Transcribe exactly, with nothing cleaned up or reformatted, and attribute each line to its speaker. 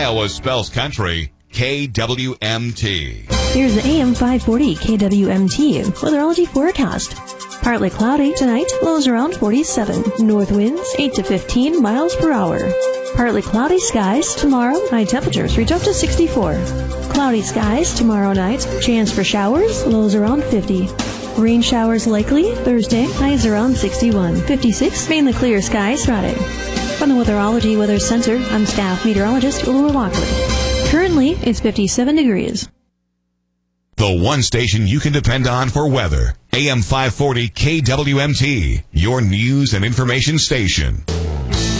Speaker 1: Iowa spells country, K W M T.
Speaker 2: Here's the A M five forty K W M T weatherology forecast. Partly cloudy tonight, lows around forty-seven. North winds eight to fifteen miles per hour. Partly cloudy skies tomorrow, high temperatures reach up to sixty-four. Cloudy skies tomorrow night, chance for showers, lows around fifty. Rain showers likely Thursday, highs around sixty-one. fifty-six, mainly clear skies Friday. From the Weatherology Weather Center, I'm staff meteorologist Laura Walkley. Currently, it's fifty-seven degrees.
Speaker 1: The one station you can depend on for weather. A M five forty K W M T, your news and information station.